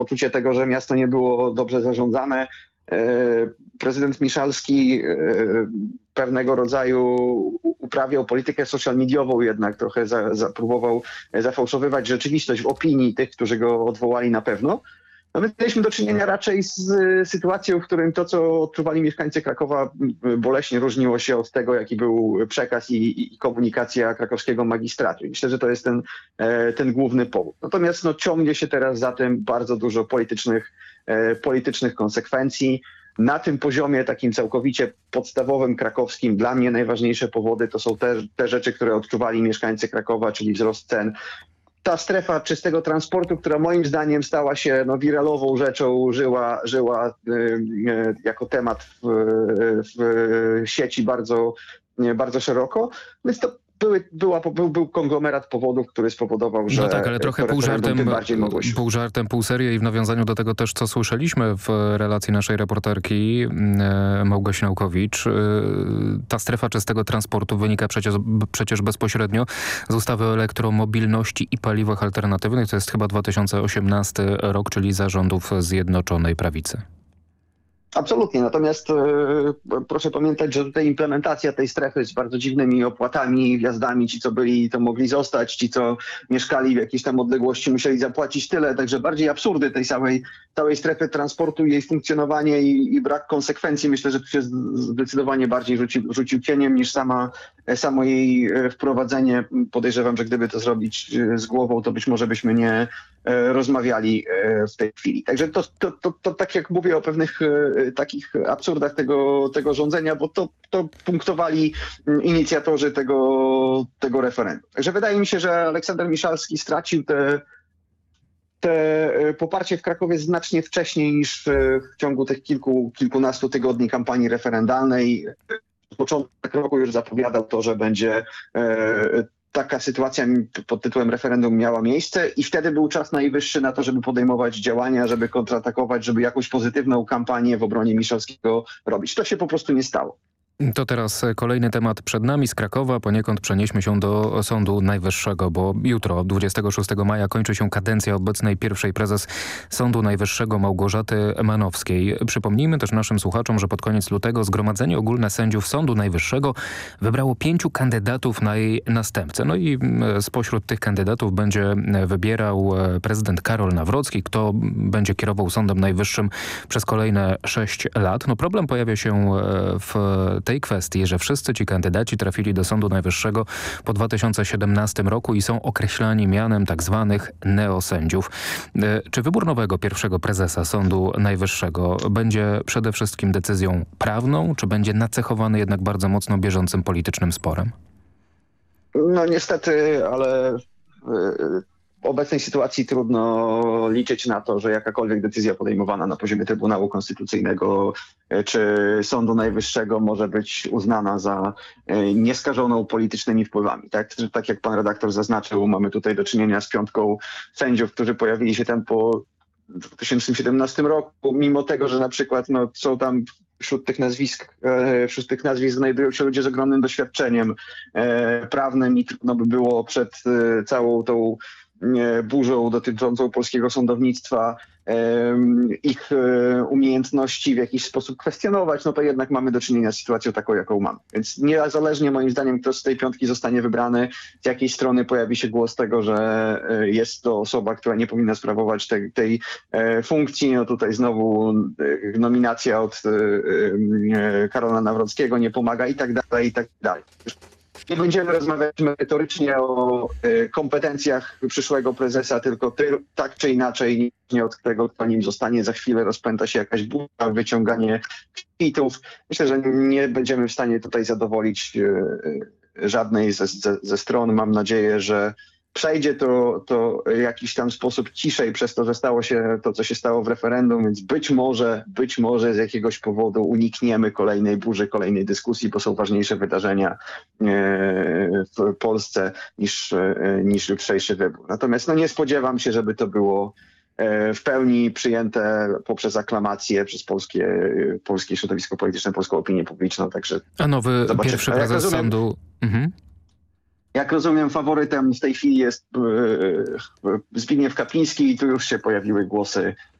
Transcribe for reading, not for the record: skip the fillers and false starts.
poczucie tego, że miasto nie było dobrze zarządzane. Prezydent Miszalski pewnego rodzaju uprawiał politykę social mediową, jednak trochę próbował zafałszowywać rzeczywistość w opinii tych, którzy go odwołali na pewno. No my mieliśmy do czynienia raczej z sytuacją, w którym to, co odczuwali mieszkańcy Krakowa, boleśnie różniło się od tego, jaki był przekaz i komunikacja krakowskiego magistratu. I myślę, że to jest ten główny powód. Natomiast ciągnie się teraz za tym bardzo dużo politycznych konsekwencji. Na tym poziomie takim całkowicie podstawowym, krakowskim, dla mnie najważniejsze powody to są te rzeczy, które odczuwali mieszkańcy Krakowa, czyli wzrost cen. Ta strefa czystego transportu, która moim zdaniem stała się wiralową rzeczą, żyła jako temat w sieci bardzo, bardzo szeroko. Więc to był konglomerat powodów, który spowodował, że no tak, ale trochę pół żartem, pół serio i w nawiązaniu do tego też, co słyszeliśmy w relacji naszej reporterki Małgosi Naukowicz. Ta strefa czystego transportu wynika przecież bezpośrednio z ustawy o elektromobilności i paliwach alternatywnych. To jest chyba 2018 rok, czyli za rządów Zjednoczonej Prawicy. Absolutnie, natomiast proszę pamiętać, że tutaj implementacja tej strefy z bardzo dziwnymi opłatami, wjazdami, ci co byli to mogli zostać, ci co mieszkali w jakiejś tam odległości musieli zapłacić tyle, także bardziej absurdy tej całej strefy transportu, jej funkcjonowanie i brak konsekwencji, myślę, że tu się zdecydowanie bardziej rzucił cieniem niż samo jej wprowadzenie. Podejrzewam, że gdyby to zrobić z głową, to być może byśmy nie rozmawiali w tej chwili. Także to tak jak mówię o pewnych takich absurdach tego rządzenia, bo to punktowali inicjatorzy tego referendum. Także wydaje mi się, że Aleksander Miszalski stracił te poparcie w Krakowie znacznie wcześniej niż w ciągu tych kilkunastu tygodni kampanii referendalnej. W początku roku już zapowiadał to, że będzie taka sytuacja pod tytułem referendum miała miejsce i wtedy był czas najwyższy na to, żeby podejmować działania, żeby kontratakować, żeby jakąś pozytywną kampanię w obronie Miszalskiego robić. To się po prostu nie stało. To teraz kolejny temat przed nami z Krakowa. Poniekąd przenieśmy się do Sądu Najwyższego, bo jutro, 26 maja, kończy się kadencja obecnej pierwszej prezes Sądu Najwyższego Małgorzaty Manowskiej. Przypomnijmy też naszym słuchaczom, że pod koniec lutego Zgromadzenie Ogólne Sędziów Sądu Najwyższego wybrało 5 kandydatów na jej następcę. No i spośród tych kandydatów będzie wybierał prezydent Karol Nawrocki, kto będzie kierował Sądem Najwyższym przez kolejne 6 lat. No problem pojawia się w tej kwestii, że wszyscy ci kandydaci trafili do Sądu Najwyższego po 2017 roku i są określani mianem tak zwanych neosędziów. Czy wybór nowego pierwszego prezesa Sądu Najwyższego będzie przede wszystkim decyzją prawną, czy będzie nacechowany jednak bardzo mocno bieżącym politycznym sporem? No niestety, ale w obecnej sytuacji trudno liczyć na to, że jakakolwiek decyzja podejmowana na poziomie Trybunału Konstytucyjnego czy Sądu Najwyższego może być uznana za nieskażoną politycznymi wpływami. Tak jak pan redaktor zaznaczył, mamy tutaj do czynienia z 5 sędziów, którzy pojawili się tam po 2017 roku, mimo tego, że na przykład są tam wśród tych nazwisk znajdują się ludzie z ogromnym doświadczeniem prawnym i trudno by było przed całą tą burzą dotyczącą polskiego sądownictwa ich umiejętności w jakiś sposób kwestionować, no to jednak mamy do czynienia z sytuacją taką, jaką mamy. Więc niezależnie moim zdaniem, kto z tej 5 zostanie wybrany, z jakiej strony pojawi się głos tego, że jest to osoba, która nie powinna sprawować tej funkcji. No tutaj znowu nominacja od Karola Nawrockiego nie pomaga i tak dalej, i tak dalej. Nie będziemy rozmawiać merytorycznie o kompetencjach przyszłego prezesa, tylko tak czy inaczej, nie od tego, kto nim zostanie, za chwilę rozpęta się jakaś burza, wyciąganie kwitów. Myślę, że nie będziemy w stanie tutaj zadowolić żadnej ze stron. Mam nadzieję, że przejdzie to w jakiś tam sposób ciszej przez to, że stało się to, co się stało w referendum, więc być może z jakiegoś powodu unikniemy kolejnej burzy, kolejnej dyskusji, bo są ważniejsze wydarzenia w Polsce niż jutrzejszy wybór. Natomiast nie spodziewam się, żeby to było w pełni przyjęte poprzez aklamację przez polskie środowisko polityczne, polską opinię publiczną. Także a nowy pierwszy prezes sądu... Jak rozumiem, faworytem w tej chwili jest Zbigniew Kapliński i tu już się pojawiły głosy